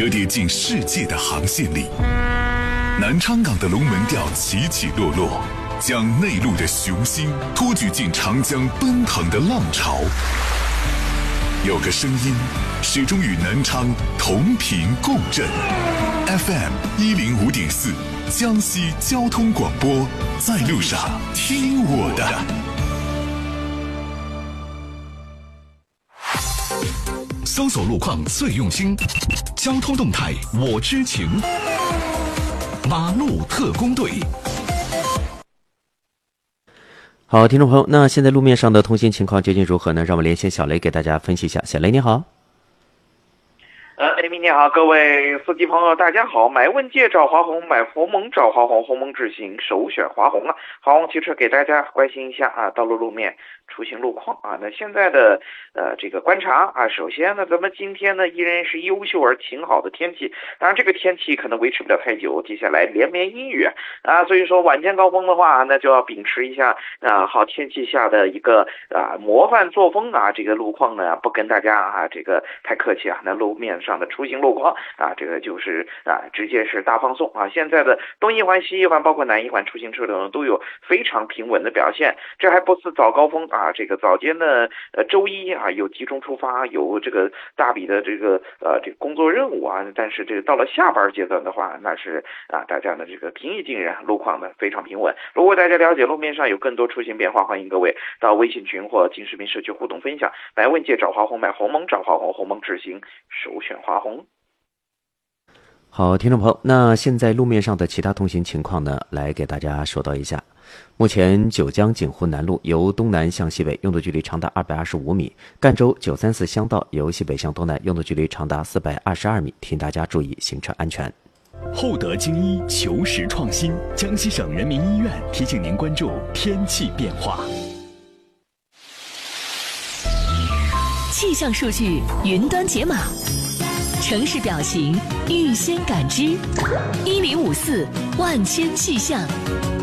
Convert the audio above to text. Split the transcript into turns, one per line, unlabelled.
折叠进世界的航线里。南昌港的龙门吊起起落落，将内陆的雄心托举进长江奔腾的浪潮。有个声音始终与南昌同频共振。FM 105.4，江西交通广播，在路上听我的。
搜索路况最用心，交通动态我知情。马路特工队。
好，听众朋友，那现在路面上的通行情况究竟如何呢？让我们连线小雷给大家分析一下。小雷你好。
你好，各位司机朋友，大家好。买问界找华虹，买鸿蒙找华虹，鸿蒙智行首选华虹啊！华虹汽车给大家关心一下啊，道路路面出行路况啊。那现在的这个观察啊，首先呢，咱们今天呢依然是优秀而晴好的天气，当然这个天气可能维持不了太久，接下来连绵阴雨啊，所以说晚间高峰的话，那就要秉持一下好天气下的一个模范作风啊，这个路况呢不跟大家这个太客气啊，那路面上的出行路况这个就是直接是大放送啊！现在的东一环、西一环，包括南一环出行车流都有非常平稳的表现。这还不是早高峰啊，这个早间的周一有集中出发，有这个大笔的这个工作任务啊。但是这个到了下班阶段的话，那是大家呢这个平易近人，路况呢非常平稳。如果大家了解路面上有更多出行变化，欢迎各位到微信群或金视频社区互动分享。买问界找华虹，买鸿蒙找华虹，鸿蒙智行首选华虹。
好，听众朋友，那现在路面上的其他通行情况呢，来给大家说到一下。目前九江锦湖南路由东南向西北用的距离长达225米，赣州934乡道由西北向东南用的距离长达422米，请大家注意行车安全。
厚德精医求实创新，江西省人民医院提醒您关注天气变化。
气象数据云端解码，城市表情预先感知，1054万千气象。